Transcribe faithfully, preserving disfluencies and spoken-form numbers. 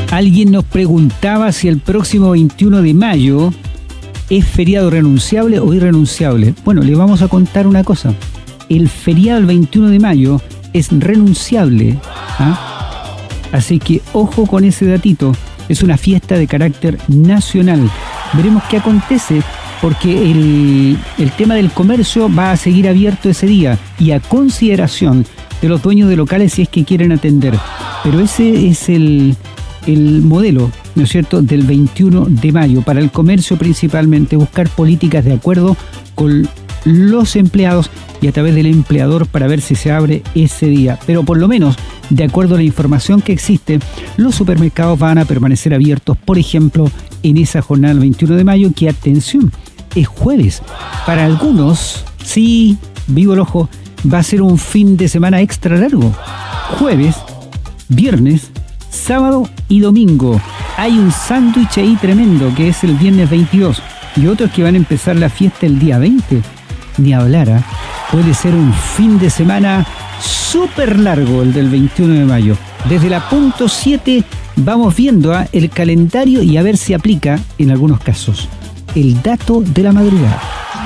Alguien nos preguntaba si el próximo veintiuno de mayo es feriado renunciable o irrenunciable. Bueno, le vamos a contar una cosa. El feriado del veintiuno de mayo es renunciable, ¿ah? Así que ojo con ese datito. Es una fiesta de carácter nacional. Veremos qué acontece, porque el, el tema del comercio va a seguir abierto ese día y a consideración de los dueños de locales si es que quieren atender. Pero ese es el, el modelo, ¿no es cierto?, del veintiuno de mayo. Para el comercio principalmente, buscar políticas de acuerdo con los empleados y a través del empleador para ver si se abre ese día. Pero por lo menos, de acuerdo a la información que existe, los supermercados van a permanecer abiertos, por ejemplo, en esa jornada del veintiuno de mayo, que, atención, es jueves. Para algunos, sí, vivo el ojo, va a ser un fin de semana extra largo. Jueves, viernes, sábado y domingo. Hay un sándwich ahí tremendo que es el viernes veintidós y otros que van a empezar la fiesta el día veinte. Ni hablar, ¿eh? Puede ser un fin de semana súper largo el del veintiuno de mayo. Desde la punto siete vamos viendo ¿eh? el calendario y a ver si aplica en algunos casos. El dato de la madrugada.